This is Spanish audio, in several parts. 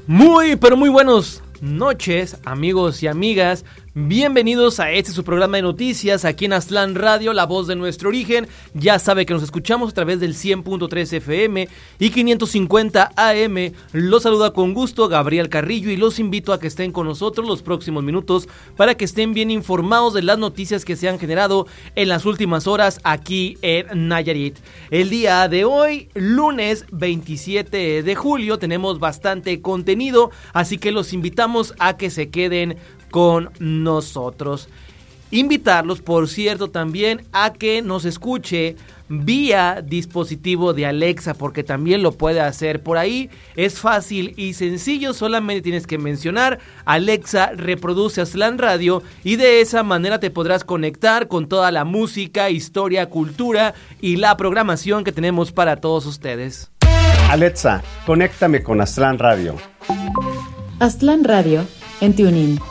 Muy, pero muy buenos noches, amigos y amigas. Bienvenidos a su programa de noticias aquí en Aztlán Radio, la voz de nuestro origen. Ya sabe que nos escuchamos a través del 100.3 FM y 550 AM. Los saluda con gusto Gabriel Carrillo y los invito a que estén con nosotros los próximos minutos para que estén bien informados de las noticias que se han generado en las últimas horas aquí en Nayarit. El día de hoy, lunes 27 de julio, tenemos bastante contenido, así que los invitamos a que se queden con nosotros. Invitarlos, por cierto, también a que nos escuche vía dispositivo de Alexa, porque también lo puede hacer por ahí. Es fácil y sencillo, solamente tienes que mencionar Alexa, reproduce Aztlán Radio y de esa manera te podrás conectar con toda la música, historia, cultura y la programación que tenemos para todos ustedes. Alexa, conéctame con Aztlán Radio. Aztlán Radio en TuneIn.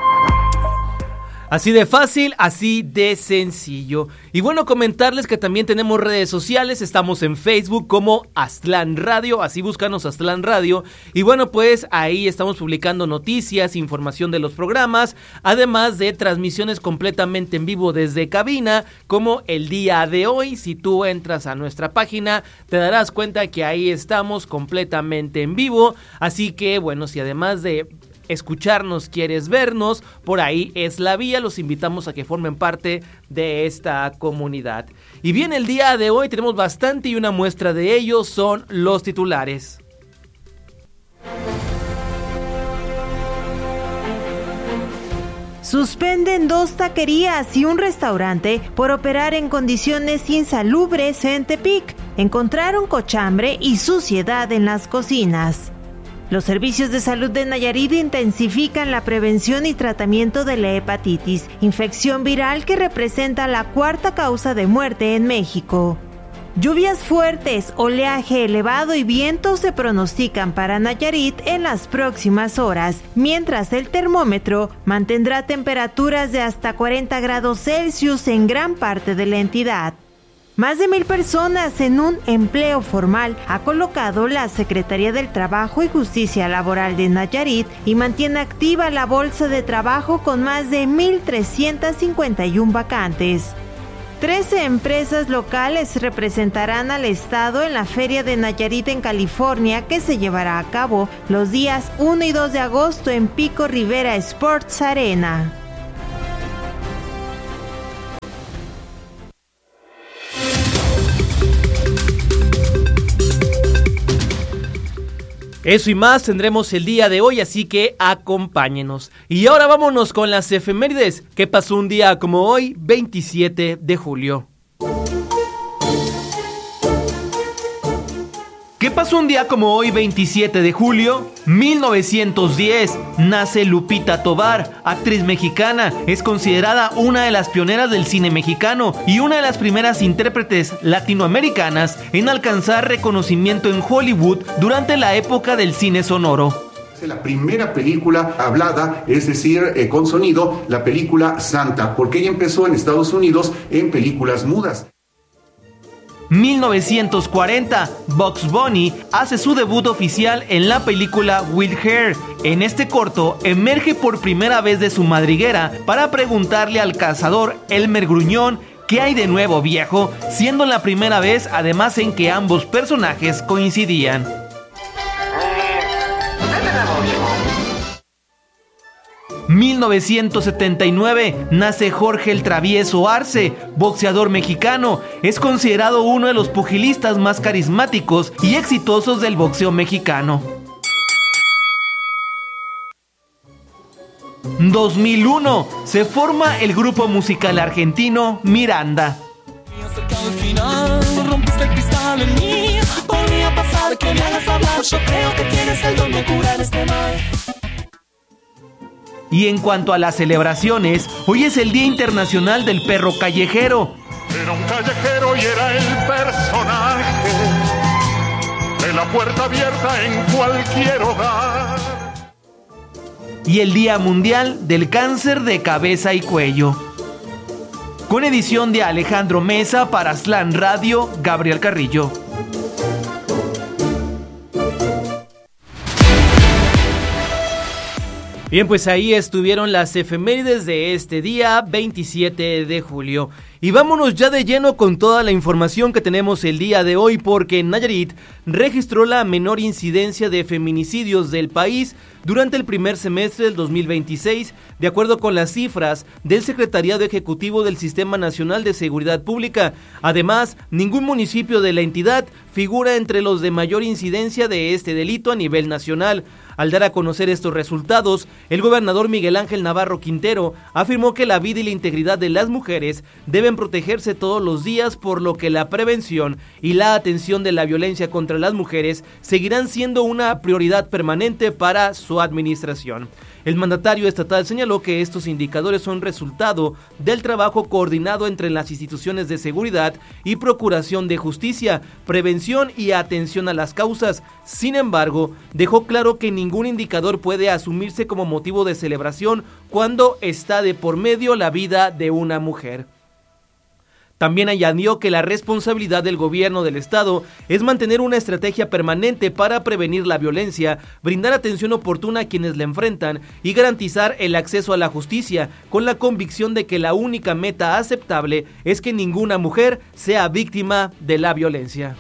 Así de fácil, así de sencillo. Y bueno, comentarles que también tenemos redes sociales. Estamos en Facebook como Aztlán Radio, así búscanos Aztlán Radio. Y bueno, pues ahí estamos publicando noticias, información de los programas, además de transmisiones completamente en vivo desde cabina, como el día de hoy. Si tú entras a nuestra página, te darás cuenta que ahí estamos completamente en vivo. Así que bueno, si además de escucharnos, quieres vernos, por ahí es la vía. Los invitamos a que formen parte de esta comunidad. Y bien, el día de hoy tenemos bastante y una muestra de ello son los titulares. Suspenden 2 taquerías y un restaurante por operar en condiciones insalubres en Tepic. Encontraron cochambre y suciedad en las cocinas. Los servicios de salud de Nayarit intensifican la prevención y tratamiento de la hepatitis, infección viral que representa la 4ª causa de muerte en México. Lluvias fuertes, oleaje elevado y vientos se pronostican para Nayarit en las próximas horas, mientras el termómetro mantendrá temperaturas de hasta 40 grados Celsius en gran parte de la entidad. Más de 1,000 personas en un empleo formal ha colocado la Secretaría del Trabajo y Justicia Laboral de Nayarit y mantiene activa la bolsa de trabajo con más de 1,351 vacantes. 13 empresas locales representarán al estado en la Feria de Nayarit en California, que se llevará a cabo los días 1 y 2 de agosto en Pico Rivera Sports Arena. Eso y más tendremos el día de hoy, así que acompáñenos. Y ahora vámonos con las efemérides. ¿Qué pasó un día como hoy, 27 de julio? ¿Qué pasó un día como hoy, 27 de julio? 1910, nace Lupita Tovar, actriz mexicana. Es considerada una de las pioneras del cine mexicano y una de las primeras intérpretes latinoamericanas en alcanzar reconocimiento en Hollywood durante la época del cine sonoro. Es la primera película hablada, es decir, con sonido, la película Santa, porque ella empezó en Estados Unidos en películas mudas. 1940, Bugs Bunny hace su debut oficial en la película With Her. En este corto, emerge por primera vez de su madriguera para preguntarle al cazador Elmer Gruñón ¿qué hay de nuevo, viejo?, siendo la primera vez además en que ambos personajes coincidían. 1979, nace Jorge el Travieso Arce, boxeador mexicano. Es considerado uno de los pugilistas más carismáticos y exitosos del boxeo mexicano. 2001, se forma el grupo musical argentino Miranda. Y en cuanto a las celebraciones, hoy es el Día Internacional del Perro Callejero. Era un callejero y era el personaje de la puerta abierta en cualquier hogar. Y el Día Mundial del Cáncer de Cabeza y Cuello. Con edición de Alejandro Mesa para Aztlán Radio, Gabriel Carrillo. Bien, pues ahí estuvieron las efemérides de este día, 27 de julio. Y vámonos ya de lleno con toda la información que tenemos el día de hoy, porque Nayarit registró la menor incidencia de feminicidios del país durante el primer semestre del 2026, de acuerdo con las cifras del Secretariado Ejecutivo del Sistema Nacional de Seguridad Pública. Además, ningún municipio de la entidad figura entre los de mayor incidencia de este delito a nivel nacional. Al dar a conocer estos resultados, el gobernador Miguel Ángel Navarro Quintero afirmó que la vida y la integridad de las mujeres deben protegerse todos los días, por lo que la prevención y la atención de la violencia contra las mujeres seguirán siendo una prioridad permanente para su administración. El mandatario estatal señaló que estos indicadores son resultado del trabajo coordinado entre las instituciones de seguridad y procuración de justicia, prevención y atención a las causas. Sin embargo, dejó claro que ningún indicador puede asumirse como motivo de celebración cuando está de por medio la vida de una mujer. También añadió que la responsabilidad del gobierno del estado es mantener una estrategia permanente para prevenir la violencia, brindar atención oportuna a quienes la enfrentan y garantizar el acceso a la justicia, con la convicción de que la única meta aceptable es que ninguna mujer sea víctima de la violencia.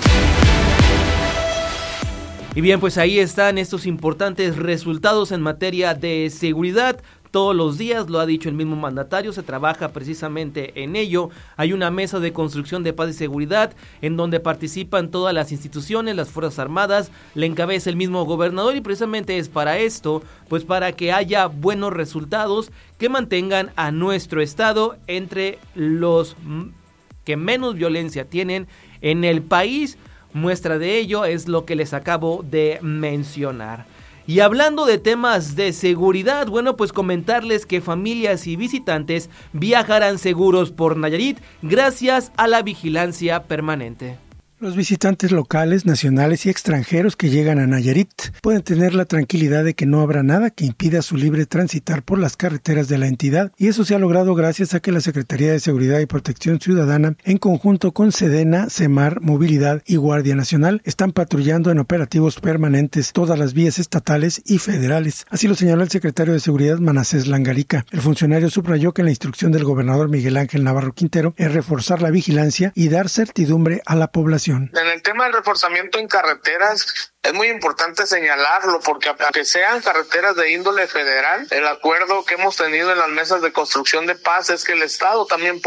Y bien, pues ahí están estos importantes resultados en materia de seguridad. Todos los días, lo ha dicho el mismo mandatario, se trabaja precisamente en ello. Hay una mesa de construcción de paz y seguridad en donde participan todas las instituciones, las Fuerzas Armadas, le encabeza el mismo gobernador y precisamente es para esto, pues para que haya buenos resultados que mantengan a nuestro estado entre los que menos violencia tienen en el país. Muestra de ello es lo que les acabo de mencionar. Y hablando de temas de seguridad, bueno, pues comentarles que familias y visitantes viajarán seguros por Nayarit gracias a la vigilancia permanente. Los visitantes locales, nacionales y extranjeros que llegan a Nayarit pueden tener la tranquilidad de que no habrá nada que impida su libre transitar por las carreteras de la entidad, y eso se ha logrado gracias a que la Secretaría de Seguridad y Protección Ciudadana, en conjunto con Sedena, Semar, Movilidad y Guardia Nacional, están patrullando en operativos permanentes todas las vías estatales y federales. Así lo señaló el secretario de Seguridad, Manasés Langarica. El funcionario subrayó que la instrucción del gobernador Miguel Ángel Navarro Quintero es reforzar la vigilancia y dar certidumbre a la población. En el tema del reforzamiento en carreteras, es muy importante señalarlo, porque aunque sean carreteras de índole federal, el acuerdo que hemos tenido en las mesas de construcción de paz es que el Estado también